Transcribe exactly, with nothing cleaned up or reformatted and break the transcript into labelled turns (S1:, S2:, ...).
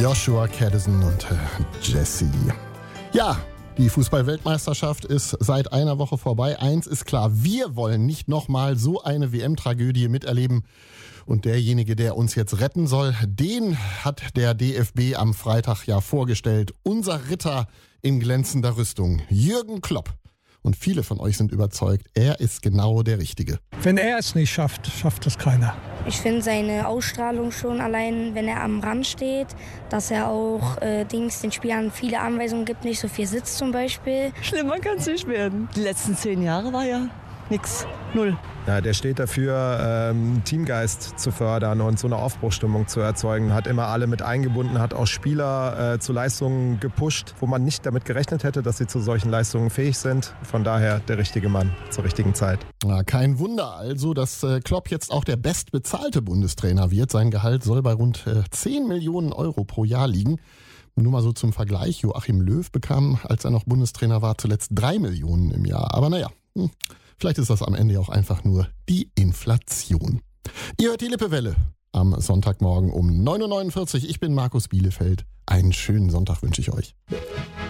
S1: Joshua Caddison und äh, Jesse. Ja, die Fußball-Weltmeisterschaft ist seit einer Woche vorbei. Eins ist klar, wir wollen nicht nochmal so eine W M-Tragödie miterleben. Und derjenige, der uns jetzt retten soll, den hat der D F B am Freitag ja vorgestellt. Unser Ritter in glänzender Rüstung, Jürgen Klopp. Und viele von euch sind überzeugt, er ist genau der Richtige.
S2: Wenn er es nicht schafft, schafft es keiner.
S3: Ich finde seine Ausstrahlung schon allein, wenn er am Rand steht, dass er auch äh, Dings, den Spielern viele Anweisungen gibt, nicht so viel sitzt zum Beispiel.
S4: Schlimmer kann es nicht werden. Die letzten zehn Jahre war ja nix, null.
S5: Ja, der steht dafür, ähm, Teamgeist zu fördern und so eine Aufbruchsstimmung zu erzeugen. Hat immer alle mit eingebunden, hat auch Spieler äh, zu Leistungen gepusht, wo man nicht damit gerechnet hätte, dass sie zu solchen Leistungen fähig sind. Von daher der richtige Mann zur richtigen Zeit.
S1: Ja, kein Wunder also, dass äh, Klopp jetzt auch der bestbezahlte Bundestrainer wird. Sein Gehalt soll bei rund äh, zehn Millionen Euro pro Jahr liegen. Nur mal so zum Vergleich, Joachim Löw bekam, als er noch Bundestrainer war, zuletzt drei Millionen im Jahr. Aber naja, hm. Vielleicht ist das am Ende auch einfach nur die Inflation. Ihr hört die Lippewelle am Sonntagmorgen um neun Uhr neunundvierzig. Ich bin Markus Bielefeld. Einen schönen Sonntag wünsche ich euch.